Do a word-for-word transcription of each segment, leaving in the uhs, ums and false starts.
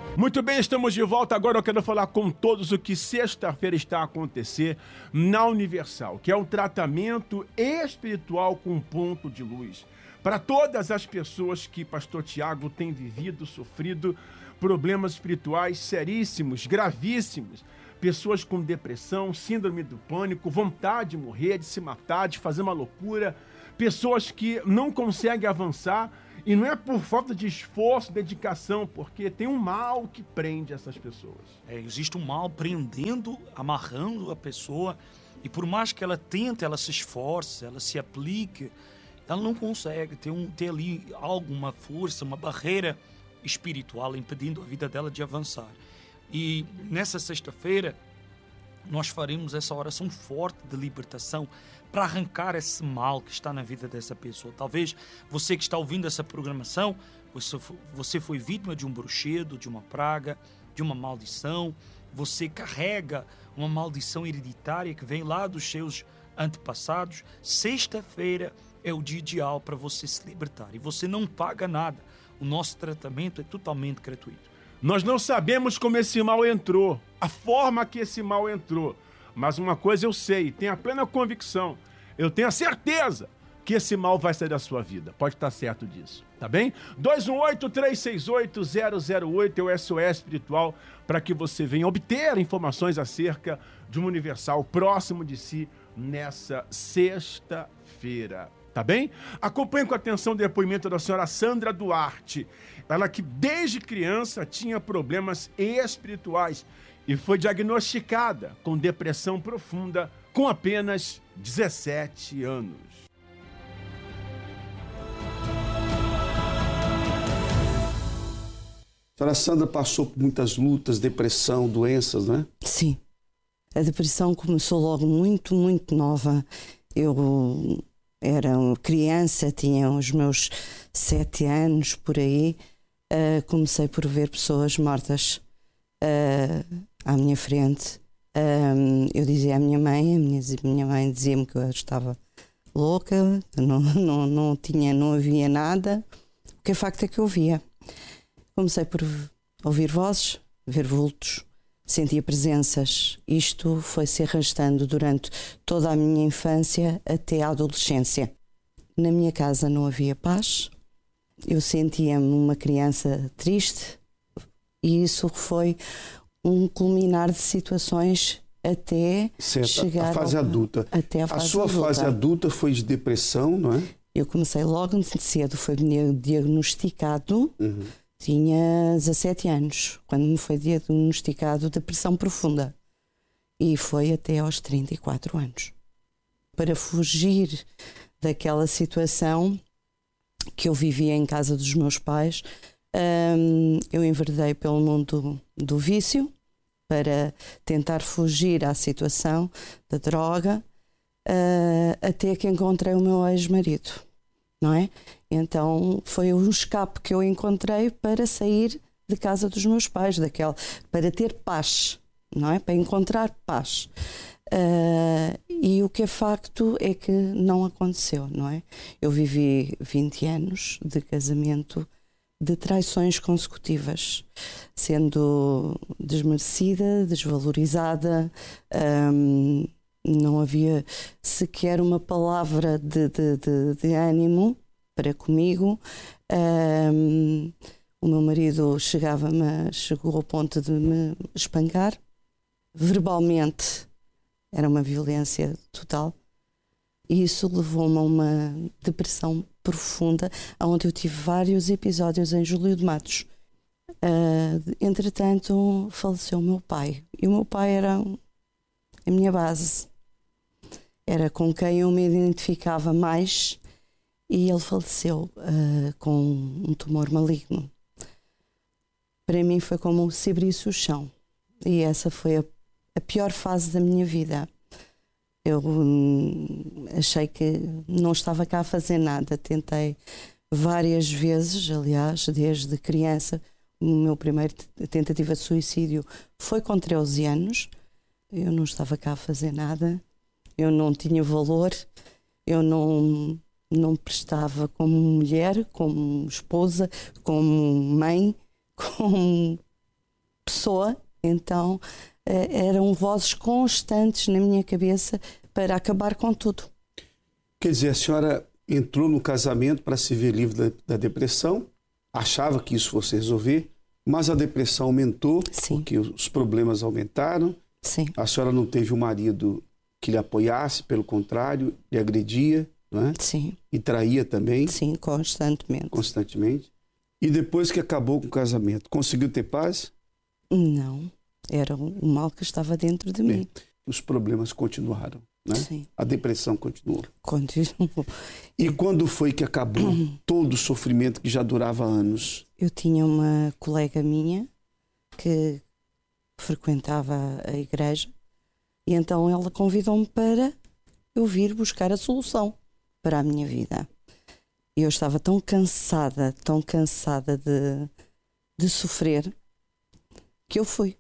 Muito bem, estamos de volta. Agora eu quero falar com todos o que sexta-feira está a acontecer na Universal, que é um tratamento espiritual com ponto de luz. Para todas as pessoas que pastor Tiago tem vivido, sofrido problemas espirituais seríssimos, gravíssimos. Pessoas com depressão, síndrome do pânico, vontade de morrer, de se matar, de fazer uma loucura. Pessoas que não conseguem avançar. E não é por falta de esforço, dedicação, porque tem um mal que prende essas pessoas. É, existe um mal prendendo, amarrando a pessoa, e por mais que ela tente, ela se esforce, ela se aplique, ela não consegue ter, um, ter ali alguma força, uma barreira espiritual impedindo a vida dela de avançar. E nessa sexta-feira nós faremos essa oração forte de libertação para arrancar esse mal que está na vida dessa pessoa. Talvez você que está ouvindo essa programação, você foi vítima de um bruxedo, de uma praga, de uma maldição. Você carrega uma maldição hereditária que vem lá dos seus antepassados. Sexta-feira é o dia ideal para você se libertar. E você não paga nada. O nosso tratamento é totalmente gratuito. Nós não sabemos como esse mal entrou, a forma que esse mal entrou. Mas uma coisa eu sei, tenho a plena convicção, eu tenho a certeza que esse mal vai sair da sua vida. Pode estar certo disso, tá bem? dois um oito, três seis oito, zero zero oito é o S O S Espiritual para que você venha obter informações acerca de um Universal próximo de si nessa sexta-feira. Tá bem? Acompanhe com atenção o depoimento da senhora Sandra Duarte. Ela que desde criança tinha problemas espirituais e foi diagnosticada com depressão profunda com apenas dezessete anos. A senhora Sandra passou por muitas lutas, depressão, doenças, né? Sim. A depressão começou logo muito, muito nova. Eu era criança, tinha os meus sete anos, por aí. Uh, comecei por ver pessoas mortas uh, à minha frente. Um, eu dizia à minha mãe, a minha, minha mãe dizia-me que eu estava louca, que não, não, não, tinha, não havia nada. O que é facto é que eu via. Comecei por ouvir vozes, ver vultos, sentia presenças. Isto foi se arrastando durante toda a minha infância até a adolescência. Na minha casa não havia paz. Eu sentia-me uma criança triste e isso foi um culminar de situações até certo. chegar a fase ao, adulta. Até a, fase a sua adulta. fase adulta foi de depressão, não é? Eu comecei logo cedo, foi diagnosticado, uhum. Tinha dezassete anos, quando me foi diagnosticado depressão profunda. E foi até aos trinta e quatro anos. Para fugir daquela situação que eu vivia em casa dos meus pais, hum, eu enverdei pelo mundo do, do vício para tentar fugir à situação da droga, uh, até que encontrei o meu ex-marido, não é? Então foi um escape que eu encontrei para sair de casa dos meus pais, daquela, para ter paz, não é? Para encontrar paz. Uh, e o que é facto é que não aconteceu, não é? Eu vivi vinte anos de casamento de traições consecutivas, sendo desmerecida, desvalorizada, um, não havia sequer uma palavra de, de, de, de ânimo para comigo. Um, o meu marido chegava-me, chegou ao ponto de me espancar verbalmente. Era uma violência total. E isso levou-me a uma depressão profunda, onde eu tive vários episódios em Júlio de Matos. Uh, entretanto, faleceu o meu pai. E o meu pai era a minha base. Era com quem eu me identificava mais. E ele faleceu uh, com um tumor maligno. Para mim foi como se abrisse o chão. E essa foi a a pior fase da minha vida. Eu hum, achei que não estava cá a fazer nada. Tentei várias vezes, aliás, desde criança. O meu primeiro tentativa de suicídio foi com treze anos. Eu não estava cá a fazer nada. Eu não tinha valor. Eu não, não prestava como mulher, como esposa, como mãe, como pessoa, então eram vozes constantes na minha cabeça para acabar com tudo. Quer dizer, a senhora entrou no casamento para se ver livre da, da depressão, achava que isso fosse resolver, mas a depressão aumentou, Sim. porque os problemas aumentaram. Sim. A senhora não teve um marido que lhe apoiasse, pelo contrário, lhe agredia, não é? Sim. E traía também. Sim, constantemente. Constantemente. E depois que acabou com o casamento, conseguiu ter paz? Não. Era o mal que estava dentro de Bem, mim. os problemas continuaram, né? Sim. A depressão continuou. Continuou. E quando foi que acabou todo o sofrimento que já durava anos? Eu tinha uma colega minha que frequentava a igreja e então ela convidou-me para eu vir buscar a solução para a minha vida. E eu estava tão cansada, tão cansada de, de sofrer, que eu fui.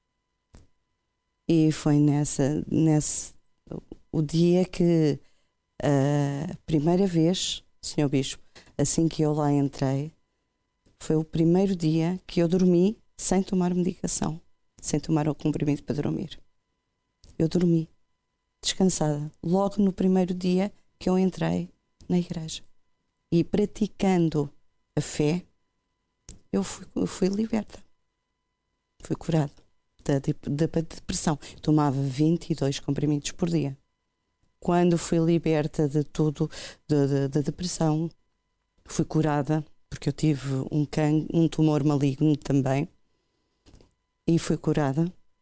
E foi nessa, nesse o dia que a primeira vez, senhor Bispo, assim que eu lá entrei, foi o primeiro dia que eu dormi sem tomar medicação, sem tomar o comprimido para dormir. Eu dormi, descansada, logo no primeiro dia que eu entrei na igreja. E praticando a fé, eu fui, eu fui liberta. Fui curada da, da depressão. Tomava vinte e dois comprimidos por dia. Quando fui liberta de tudo, da depressão, fui curada, porque eu tive um, can, um tumor maligno também, e fui curada.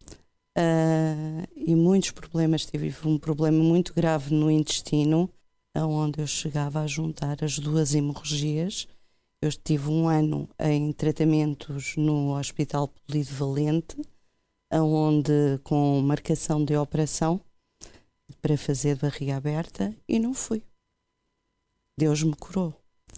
Uh, e muitos problemas, tive um problema muito grave no intestino, onde eu chegava a juntar as duas hemorragias. Eu tive um ano em tratamentos no Hospital Polivalente, onde com marcação de operação para fazer barriga aberta, e não fui. Deus me curou.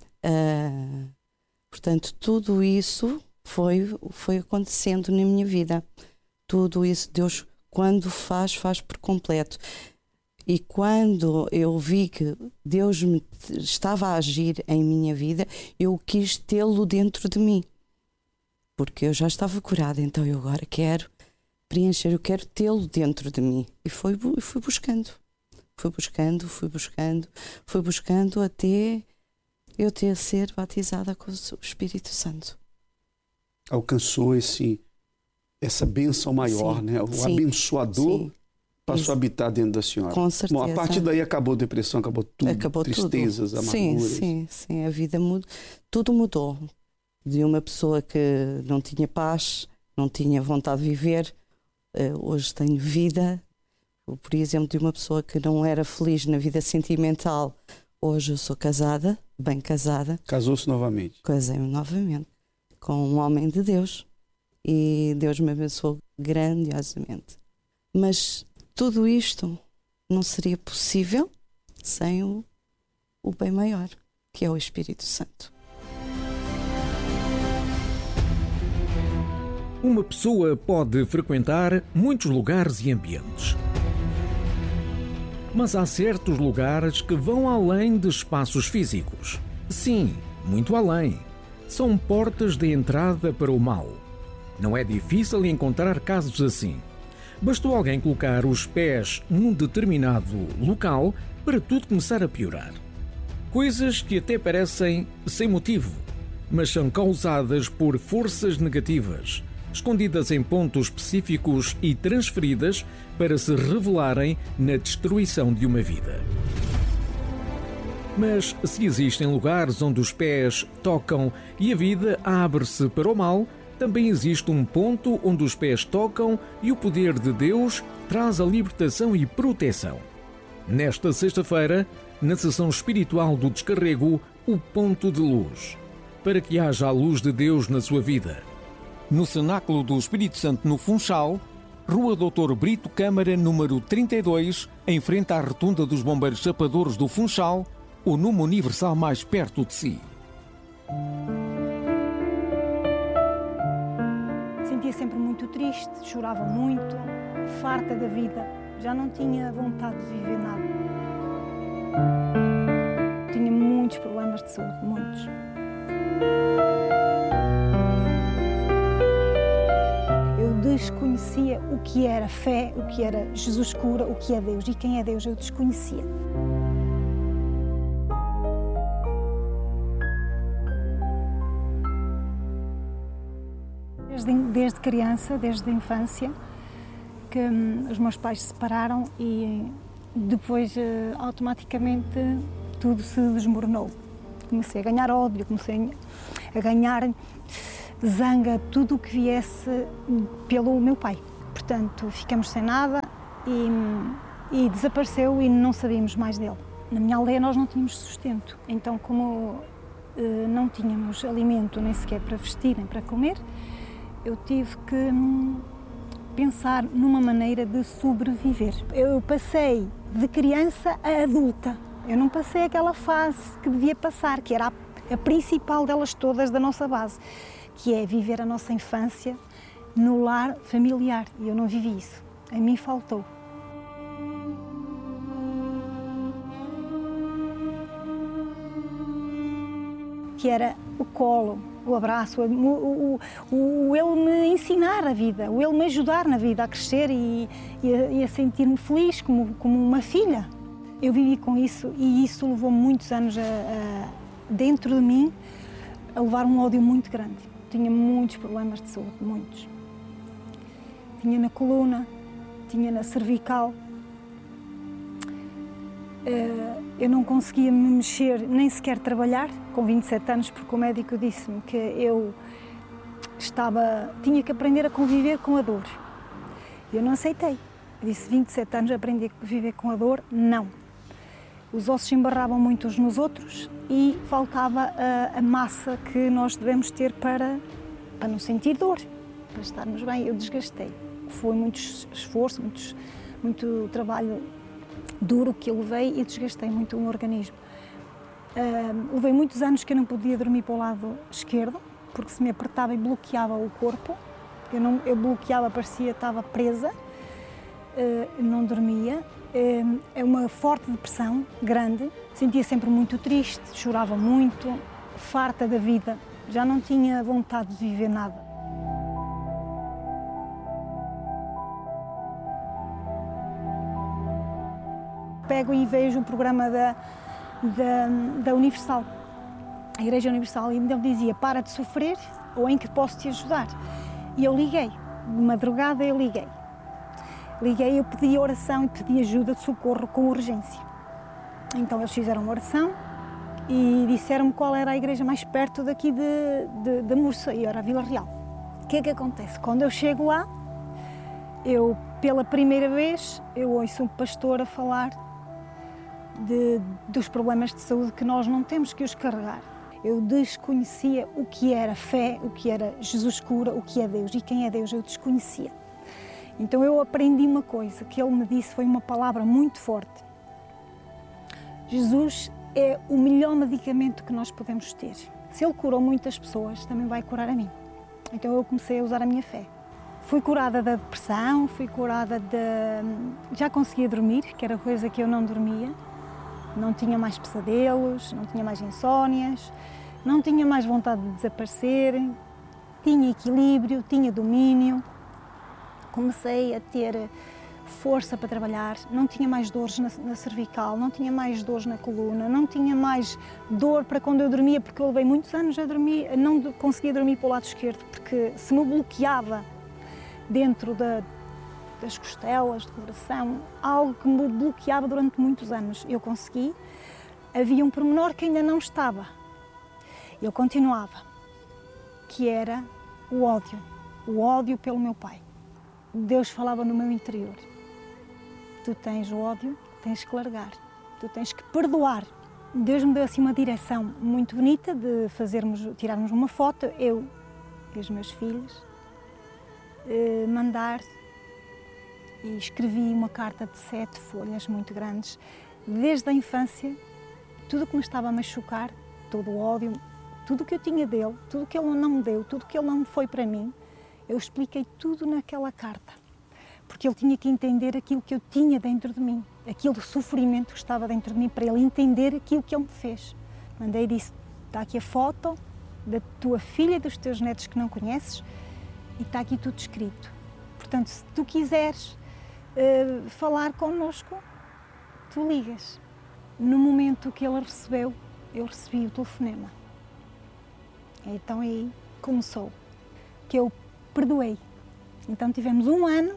Uh, portanto, tudo isso foi, foi acontecendo na minha vida. Tudo isso, Deus, quando faz, faz por completo. E quando eu vi que Deus me estava a agir em minha vida, eu quis tê-lo dentro de mim. Porque eu já estava curada, então eu agora quero preencher, eu quero tê-lo dentro de mim. E fui, fui buscando, fui buscando, fui buscando, fui buscando até eu ter ser batizada com o Espírito Santo. Alcançou esse, essa bênção maior, sim, né? O sim, abençoador sim. passou Isso. a habitar dentro da senhora. Com certeza. Bom, a partir daí acabou a depressão, acabou tudo, acabou tristezas, tudo. amarguras. Sim, sim, sim, a vida mudou, tudo mudou. De uma pessoa que não tinha paz, não tinha vontade de viver, hoje tenho vida. Por exemplo, de uma pessoa que não era feliz na vida sentimental, hoje eu sou casada, bem casada. Casou-se novamente. Casei-me novamente com um homem de Deus e Deus me abençoou grandiosamente. Mas tudo isto não seria possível sem o, o bem maior, que é o Espírito Santo. Uma pessoa pode frequentar muitos lugares e ambientes. Mas há certos lugares que vão além de espaços físicos. Sim, muito além. São portas de entrada para o mal. Não é difícil encontrar casos assim. Bastou alguém colocar os pés num determinado local para tudo começar a piorar. Coisas que até parecem sem motivo, mas são causadas por forças negativas, escondidas em pontos específicos e transferidas para se revelarem na destruição de uma vida. Mas se existem lugares onde os pés tocam e a vida abre-se para o mal, também existe um ponto onde os pés tocam e o poder de Deus traz a libertação e proteção. Nesta sexta-feira, na sessão espiritual do Descarrego, o Ponto de Luz, para que haja a luz de Deus na sua vida. No Cenáculo do Espírito Santo, no Funchal, Rua doutor Brito Câmara, número trinta e dois, em frente à Rotunda dos Bombeiros Chapadores do Funchal, o número universal mais perto de si. Sentia sempre muito triste, chorava muito, farta da vida, já não tinha vontade de viver nada. Tinha muitos problemas de saúde, muitos. Eu desconhecia o que era fé, o que era Jesus cura, o que é Deus. E quem é Deus eu desconhecia. Desde, desde criança, desde a infância, que hum, os meus pais se separaram e depois uh, automaticamente tudo se desmoronou. Comecei a ganhar ódio, comecei a ganhar zanga, tudo o que viesse pelo meu pai. Portanto, ficamos sem nada e, e desapareceu e não sabíamos mais dele. Na minha aldeia nós não tínhamos sustento, então como uh, não tínhamos alimento nem sequer para vestir nem para comer, eu tive que hum, pensar numa maneira de sobreviver. Eu passei de criança a adulta. Eu não passei aquela fase que devia passar, que era a, a principal delas todas da nossa base, que é viver a nossa infância no lar familiar. E eu não vivi isso. A mim faltou. Que era o colo, o abraço, o, o, o, o ele me ensinar a vida, o ele me ajudar na vida a crescer e, e a, e a sentir-me feliz como, como uma filha. Eu vivi com isso e isso levou muitos anos a, a, dentro de mim a levar um ódio muito grande. Tinha muitos problemas de saúde, muitos. Tinha na coluna, tinha na cervical. Eu não conseguia me mexer, nem sequer trabalhar, com vinte e sete anos, porque o médico disse-me que eu estava, tinha que aprender a conviver com a dor. Eu não aceitei. Eu disse, vinte e sete anos, aprender a viver com a dor? Não. Os ossos embarravam muito uns nos outros e faltava a, a massa que nós devemos ter para, para não sentir dor, para estarmos bem. Eu desgastei. Foi muito esforço, muito, muito trabalho duro que eu levei e desgastei muito o meu organismo. Uh, levei muitos anos que eu não podia dormir para o lado esquerdo, porque se me apertava e bloqueava o corpo. Eu, não, eu bloqueava, parecia que estava presa, uh, não dormia. Uh, é uma forte depressão, grande. Sentia sempre muito triste, chorava muito, farta da vida. Já não tinha vontade de viver nada. Pego e vejo o programa da, da, da Universal, a Igreja Universal, e ele dizia, para de sofrer ou em que posso te ajudar. E eu liguei, de madrugada eu liguei. Liguei, eu pedi oração e pedi ajuda de socorro com urgência. Então eles fizeram uma oração e disseram-me qual era a igreja mais perto daqui de, de, de Mursa, e era a Vila Real. O que é que acontece? Quando eu chego lá, eu, pela primeira vez, eu ouço um pastor a falar De, dos problemas de saúde que nós não temos que os carregar. Eu desconhecia o que era fé, o que era Jesus cura, o que é Deus e quem é Deus eu desconhecia. Então eu aprendi uma coisa que ele me disse, foi uma palavra muito forte. Jesus é o melhor medicamento que nós podemos ter. Se ele curou muitas pessoas, também vai curar a mim. Então eu comecei a usar a minha fé. Fui curada da depressão, fui curada de... Já conseguia dormir, que era coisa que eu não dormia. Não tinha mais pesadelos, não tinha mais insónias, não tinha mais vontade de desaparecer, tinha equilíbrio, tinha domínio. Comecei a ter força para trabalhar, não tinha mais dores na, na cervical, não tinha mais dores na coluna, não tinha mais dor para quando eu dormia, porque eu levei muitos anos a dormir, não conseguia dormir para o lado esquerdo, porque se me bloqueava dentro da das costelas, do coração, algo que me bloqueava durante muitos anos. Eu consegui, havia um pormenor que ainda não estava. Eu continuava, que era o ódio, o ódio pelo meu pai. Deus falava no meu interior. Tu tens o ódio, tens que largar, tu tens que perdoar. Deus me deu assim uma direção muito bonita de fazermos, tirarmos uma foto, eu e os meus filhos, eh, mandar. E escrevi uma carta de sete folhas muito grandes. Desde a infância, tudo o que me estava a machucar, todo o ódio, tudo o que eu tinha dele, tudo o que ele não me deu, tudo o que ele não foi para mim, eu expliquei tudo naquela carta. Porque ele tinha que entender aquilo que eu tinha dentro de mim, aquele sofrimento que estava dentro de mim, para ele entender aquilo que ele me fez. Mandei e disse, está aqui a foto da tua filha e dos teus netos que não conheces e está aqui tudo escrito. Portanto, se tu quiseres uh, falar connosco, tu ligas. No momento que ele recebeu, eu recebi o telefonema. Então aí começou, que eu perdoei. Então tivemos um ano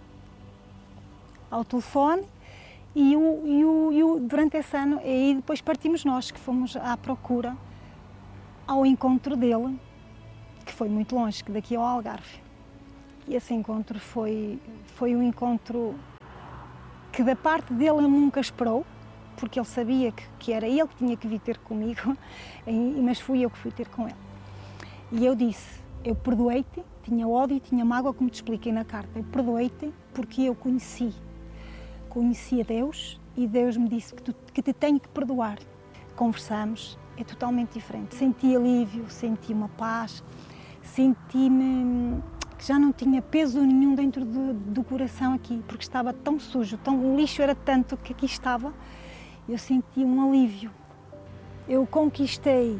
ao telefone e, o, e, o, e o, durante esse ano, e aí depois partimos nós, que fomos à procura, ao encontro dele, que foi muito longe, que daqui ao Algarve. E esse encontro foi, foi um encontro que da parte dele ele nunca esperou, porque ele sabia que, que era ele que tinha que vir ter comigo, mas fui eu que fui ter com ele. E eu disse, eu perdoei-te, tinha ódio, tinha mágoa, como te expliquei na carta, eu perdoei-te porque eu conheci, conheci a Deus e Deus me disse que, tu, que te tenho que perdoar. Conversamos, é totalmente diferente. Senti alívio, senti uma paz, senti-me que já não tinha peso nenhum dentro do, do coração aqui, porque estava tão sujo, tão, o lixo era tanto que aqui estava. Eu senti um alívio. Eu conquistei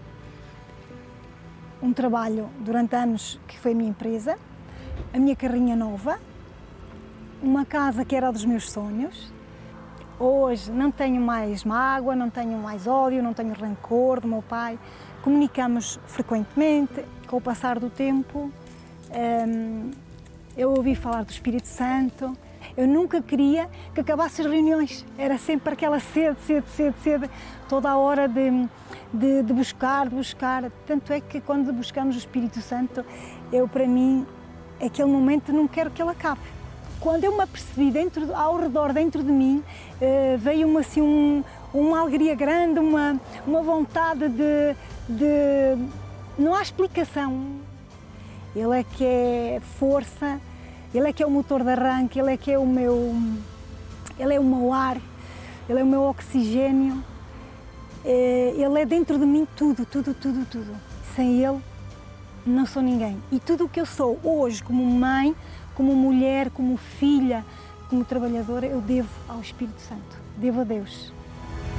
um trabalho durante anos que foi a minha empresa, a minha carrinha nova, uma casa que era dos meus sonhos. Hoje não tenho mais mágoa, não tenho mais ódio, não tenho rancor do meu pai. Comunicamos frequentemente. Com o passar do tempo, hum, eu ouvi falar do Espírito Santo. Eu nunca queria que acabassem as reuniões. Era sempre aquela sede, sede, sede, sede, toda a hora de, de, de buscar, de buscar. Tanto é que quando buscamos o Espírito Santo, eu, para mim, aquele momento não quero que ele acabe. Quando eu me apercebi dentro, ao redor, dentro de mim, veio-me assim um, uma alegria grande, uma, uma vontade de, de... Não há explicação. Ele é que é força. Ele é que é o motor de arranque, ele é que é o meu, ele é o meu ar, ele é o meu oxigênio, ele é dentro de mim tudo, tudo, tudo, tudo. Sem ele, não sou ninguém. E tudo o que eu sou hoje, como mãe, como mulher, como filha, como trabalhadora, eu devo ao Espírito Santo, devo a Deus.